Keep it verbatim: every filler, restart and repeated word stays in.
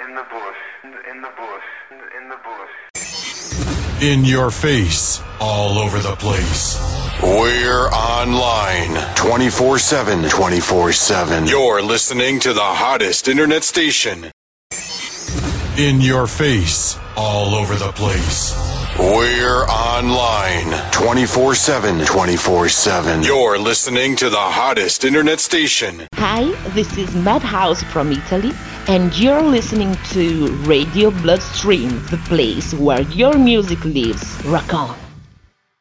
in the bush, in the bush, in the bush. In your face, all over the place. We're online twenty-four seven. twenty-four seven. You're listening to the hottest internet station. In your face, all over the place. We're online twenty-four seven. twenty-four seven. You're listening to the hottest internet station. Hi, this is Madhouse from Italy, and you're listening to Radio Bloodstream, the place where your music lives. Rock on.